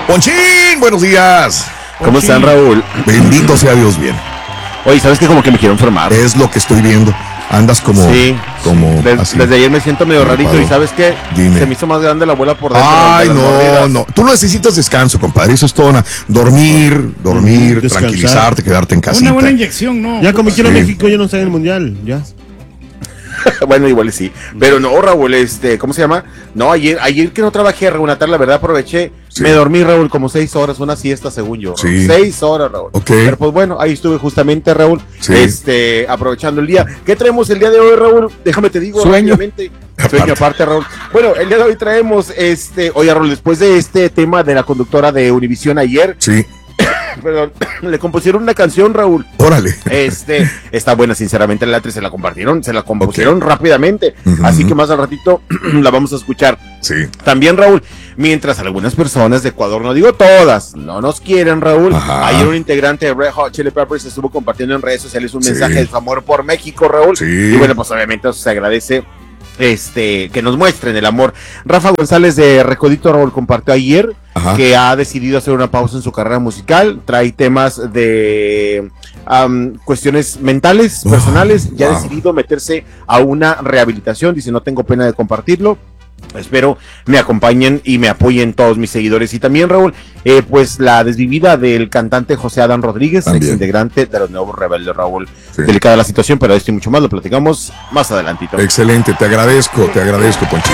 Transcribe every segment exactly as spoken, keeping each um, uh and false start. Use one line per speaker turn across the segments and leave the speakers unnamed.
Ponchín, buenos días.
¿Cómo Ponchín. Están, Raúl?
Bendito sea Dios, bien.
Oye, ¿sabes qué? Como que me quiero enfermar.
Es lo que estoy viendo. Andas como...
Sí, como Des, así, desde ayer me siento medio rarito. Paro. Y ¿sabes qué?
Dime.
Se me hizo más grande la abuela por dentro.
Ay, no, mordidas. no. Tú necesitas descanso, compadre. Eso es todo. Una... Dormir, dormir, Descansar. tranquilizarte, quedarte en casa.
Una buena inyección, ¿no?
Ya como quiero sí. México, yo no sé en el mundial. Ya.
Bueno, igual sí. Pero no, Raúl, este, ¿cómo se llama? No, ayer, ayer que no trabajé, Raúl, Natal, la verdad aproveché. Sí. Me dormí, Raúl, como seis horas, una siesta, según yo.
Sí.
Seis horas, Raúl.
Okay.
Pero pues bueno, ahí estuve justamente, Raúl,
sí.
este, aprovechando el día. ¿Qué traemos el día de hoy, Raúl? Déjame te digo,
Sueño.
rápidamente. Sueño aparte, Raúl. Bueno, el día de hoy traemos, este, oye, Raúl, después de este tema de la conductora de Univisión ayer.
Sí.
Perdón, le compusieron una canción, Raúl.
Órale.
Este, está buena, sinceramente, la letra se la compartieron, se la compusieron
okay.
rápidamente. Uh-huh. Así que más al ratito la vamos a escuchar.
Sí.
También, Raúl, mientras algunas personas de Ecuador, no digo todas, no nos quieren, Raúl.
Ajá.
Ayer un integrante de Red Hot Chili Peppers estuvo compartiendo en redes sociales un
sí.
mensaje de su amor por México, Raúl.
Sí.
Y bueno, pues obviamente eso se agradece. Este, que nos muestren el amor. Rafa González de Recodito, Raúl, compartió ayer Ajá. que ha decidido hacer una pausa en su carrera musical, trae temas de um, cuestiones mentales, personales, oh, y ha wow. decidido meterse a una rehabilitación, dice, no tengo pena de compartirlo. Espero me acompañen y me apoyen todos mis seguidores. Y también, Raúl, eh, pues la desvivida del cantante José Adán Rodríguez, ex integrante de los Nuevos Rebeldes, Raúl. Sí. Delicada la situación, pero esto y mucho más lo platicamos más adelantito.
Excelente, te agradezco, te agradezco, Ponchito.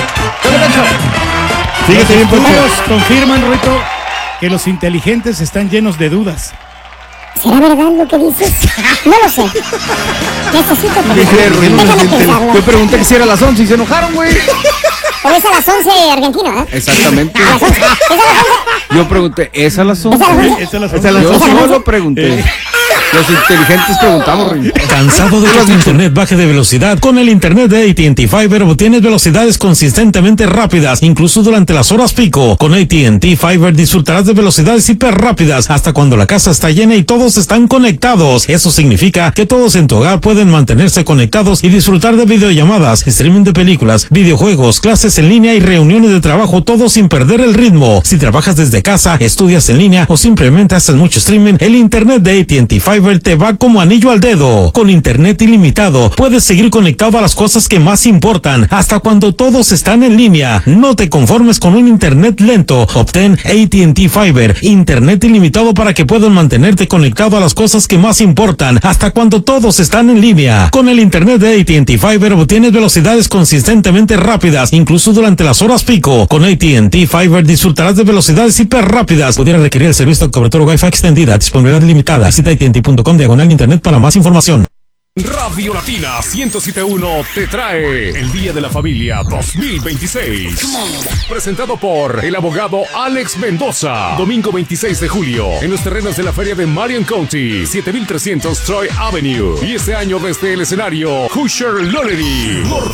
Fíjate bien, Poncho. Confirman, Ruito, que los inteligentes están llenos de dudas.
¿Será verdad lo que dices? No lo sé. Necesito
pensarlo. Yo pregunté que si era a las once y se enojaron, güey.
Pero es a las once Argentina, ¿eh?
Exactamente.
¿A las once? ¿Es a las once?
Yo pregunté, ¿es a las once?
¿Es a las once?
Yo solo lo pregunté. Eh. Los inteligentes preguntamos, Rey.
¿Cansado de que tu internet baje de velocidad? Con el internet de A T and T Fiber obtienes velocidades consistentemente rápidas, incluso durante las horas pico. Con A T and T Fiber disfrutarás de velocidades hiper rápidas hasta cuando la casa está llena y todos están conectados. Eso significa que todos en tu hogar pueden mantenerse conectados y disfrutar de videollamadas, streaming de películas, videojuegos, clases en línea y reuniones de trabajo, todo sin perder el ritmo. Si trabajas desde casa, estudias en línea o simplemente haces mucho streaming, el internet de A T and T Fiber te va como anillo al dedo. Con internet ilimitado, puedes seguir conectado a las cosas que más importan, hasta cuando todos están en línea. No te conformes con un internet lento. Obtén A T and T Fiber, internet ilimitado para que puedas mantenerte conectado a las cosas que más importan, hasta cuando todos están en línea. Con el internet de A T and T Fiber obtienes velocidades consistentemente rápidas, incluso durante las horas pico. Con A T and T Fiber disfrutarás de velocidades hiper rápidas. Pudiera requerir el servicio de cobertura Wi-Fi extendida, disponibilidad limitada. Visita A T and T punto com diagonal internet para más información.
Radio Latina ciento siete punto uno te trae el Día de la Familia dos mil veintiséis. Presentado por el abogado Alex Mendoza. Domingo veintiséis de julio en los terrenos de la feria de Marion County, siete mil trescientos Troy Avenue. Y este año desde el escenario Hoosier Lonery.